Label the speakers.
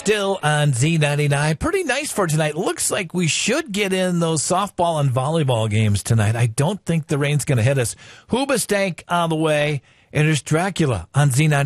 Speaker 1: Still on Z99. Pretty nice for tonight. Looks like we should get in those softball and volleyball games tonight. I don't think the rain's going to hit us. Hoobastank on the way. And there's Dracula on Z99.